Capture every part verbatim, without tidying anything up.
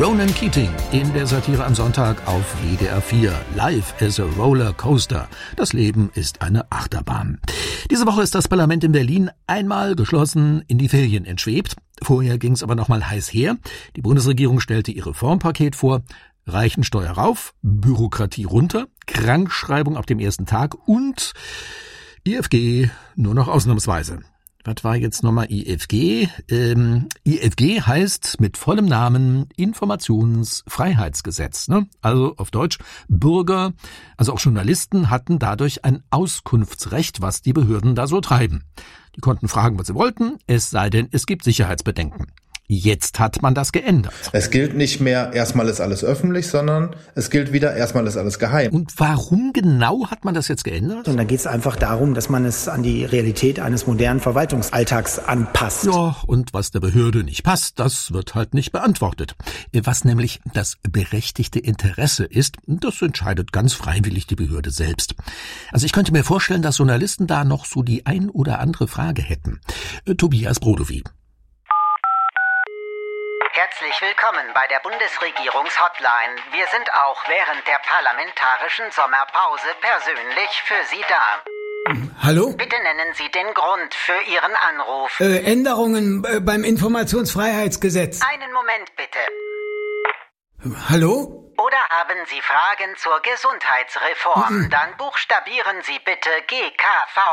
Ronan Keating in der Satire am Sonntag auf W D R vier. Life is a Roller Coaster. Das Leben ist eine Achterbahn. Diese Woche ist das Parlament in Berlin einmal geschlossen in die Ferien entschwebt. Vorher ging es aber noch mal heiß her. Die Bundesregierung stellte ihr Reformpaket vor. Reichensteuer rauf, Bürokratie runter, Krankschreibung ab dem ersten Tag und I F G nur noch ausnahmsweise. Was war jetzt nochmal I F G? Ähm, I F G heißt mit vollem Namen Informationsfreiheitsgesetz. Ne? Also auf Deutsch, Bürger, also auch Journalisten hatten dadurch ein Auskunftsrecht, was die Behörden da so treiben. Die konnten fragen, was sie wollten, es sei denn, es gibt Sicherheitsbedenken. Jetzt hat man das geändert. Es gilt nicht mehr, erstmal ist alles öffentlich, sondern es gilt wieder, erstmal ist alles geheim. Und warum genau hat man das jetzt geändert? Und da geht es einfach darum, dass man es an die Realität eines modernen Verwaltungsalltags anpasst. Ja, und was der Behörde nicht passt, das wird halt nicht beantwortet. Was nämlich das berechtigte Interesse ist, das entscheidet ganz freiwillig die Behörde selbst. Also ich könnte mir vorstellen, dass Journalisten da noch so die ein oder andere Frage hätten. Tobias Brodowy. Herzlich willkommen bei der Bundesregierungshotline. Wir sind auch während der parlamentarischen Sommerpause persönlich für Sie da. Hallo? Bitte nennen Sie den Grund für Ihren Anruf. Äh, Änderungen äh, beim Informationsfreiheitsgesetz. Einen Moment bitte. Hallo? Oder haben Sie Fragen zur Gesundheitsreform? Dann buchstabieren Sie bitte G K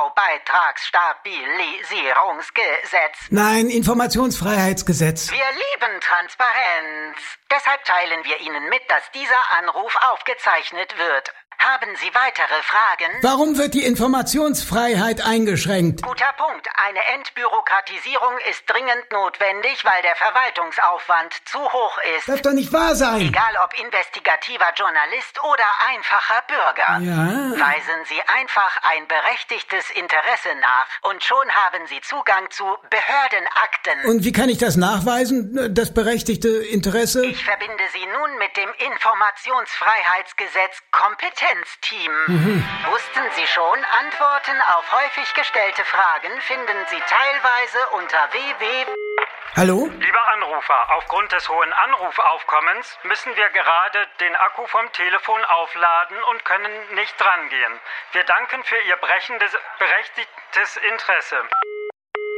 V-Beitragsstabilisierungsgesetz. Nein, Informationsfreiheitsgesetz. Wir lieben Transparenz. Deshalb teilen wir Ihnen mit, dass dieser Anruf aufgezeichnet wird. Haben Sie weitere Fragen? Warum wird die Informationsfreiheit eingeschränkt? Guter Punkt. Eine Entbürokratisierung ist dringend notwendig, weil der Verwaltungsaufwand zu hoch ist. Darf doch nicht wahr sein. Egal ob investigativer Journalist oder einfacher Bürger. Ja. Weisen Sie einfach ein berechtigtes Interesse nach und schon haben Sie Zugang zu Behördenakten. Und wie kann ich das nachweisen, das berechtigte Interesse? Ich verbinde Sie nun mit dem Informationsfreiheitsgesetz Kompetenzteam. Mhm. Wussten Sie schon, Antworten auf häufig gestellte Fragen finden Sie teilweise unter w w w. Hallo? Lieber Anrufer, aufgrund des hohen Anrufaufkommens müssen wir gerade den Akku vom Telefon aufladen und können nicht drangehen. Wir danken für Ihr brechendes, berechtigtes Interesse.